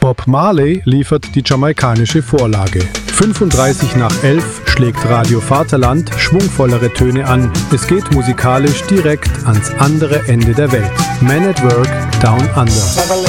Bob Marley liefert die jamaikanische Vorlage. 11:35 schlägt Radio Vaterland schwungvollere Töne an. Es geht musikalisch direkt ans andere Ende der Welt. Men at Work Down Under.